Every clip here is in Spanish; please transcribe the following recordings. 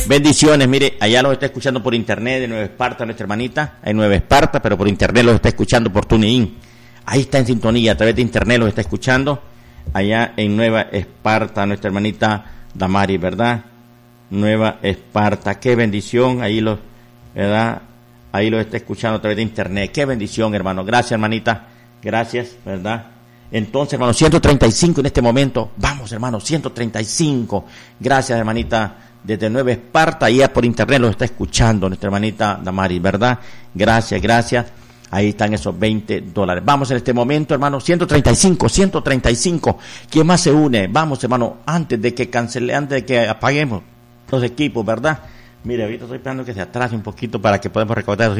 Bendiciones, mire, allá los está escuchando por internet de Nueva Esparta, nuestra hermanita, en Nueva Esparta, pero por internet los está escuchando por TuneIn. Ahí está en sintonía, a través de internet los está escuchando, allá en Nueva Esparta, nuestra hermanita Damari, ¿verdad? Nueva Esparta, qué bendición, ahí los, ¿verdad? Ahí los está escuchando a través de internet, qué bendición, hermano, gracias, hermanita, gracias, ¿verdad? Entonces, hermano, 135 en este momento, vamos, hermano, 135, gracias, hermanita, desde Nueva Esparta, ahí por internet los está escuchando nuestra hermanita Damari, ¿verdad? Gracias, gracias. Ahí están esos $20. Vamos en este momento, hermano, 135. ¿Quién más se une? Vamos, hermano, antes de que apaguemos los equipos, ¿verdad? Mire, ahorita estoy esperando que se atrase un poquito para que podamos recordar los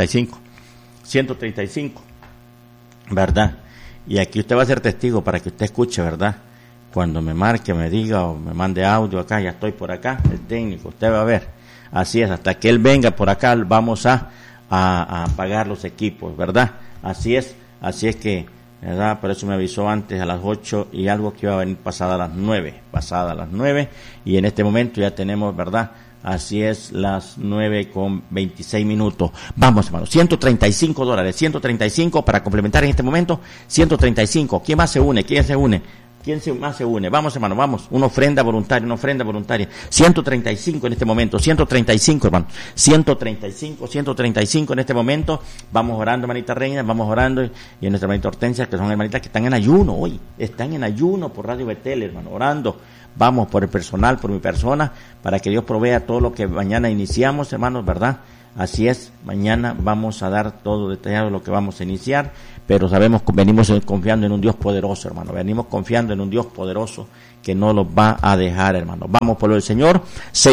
135, ¿verdad? Y aquí usted va a ser testigo para que usted escuche, ¿verdad? Cuando me marque, me diga o me mande audio acá, ya estoy por acá, el técnico, usted va a ver. Así es, hasta que él venga por acá, vamos a apagar los equipos, ¿verdad? Así es que, ¿verdad? Por eso me avisó antes a las 8 y algo que iba a venir pasada las 9, y en este momento ya tenemos, ¿verdad? Así es, las 9:26. Vamos, hermano, $135, 135 para complementar en este momento, 135. ¿Quién más se une? ¿Quién más se une? Vamos, hermano, vamos. Una ofrenda voluntaria. 135 en este momento. 135, hermano. 135 en este momento. Vamos orando, hermanita Reina, vamos orando. Y en nuestra hermanita Hortensia, que son hermanitas que están en ayuno hoy. Están en ayuno por Radio Betel, hermano, orando. Vamos por el personal, por mi persona, para que Dios provea todo lo que mañana iniciamos, hermanos, ¿verdad? Así es, mañana vamos a dar todo detallado lo que vamos a iniciar, pero venimos confiando en un Dios poderoso, hermano, venimos confiando en un Dios poderoso que no los va a dejar, hermano. Vamos por lo del Señor,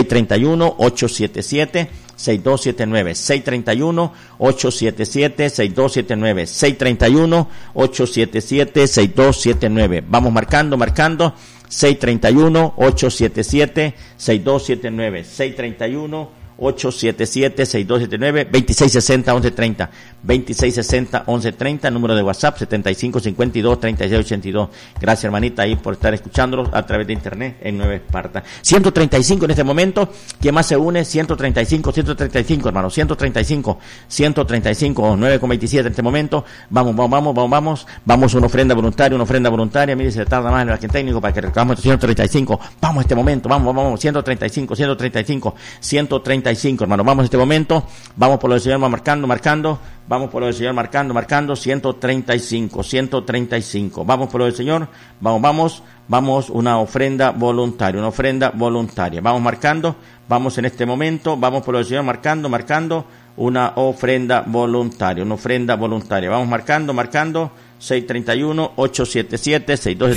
631-877-6279, 631-877-6279, 631-877-6279. Vamos marcando, 631-877-6279, 631-877-6279, 2660-1130, 2660-1130, número de WhatsApp 7552-3682. Gracias, hermanita, ahí por estar escuchándolos a través de internet en Nueva Esparta. 135 en este momento. ¿Quién más se une? 135, hermano, 135, 9:27 en este momento. Vamos, una ofrenda voluntaria, mire, se tarda más en el técnico para que recabamos estos 135. Vamos este momento, vamos, 135, hermano, vamos en este momento, vamos por lo del Señor marcando, vamos por lo del Señor marcando, 135, vamos por lo del Señor, vamos, una ofrenda voluntaria, vamos marcando, vamos en este momento, vamos por lo del Señor marcando, una ofrenda voluntaria, vamos marcando, 631-877-6279,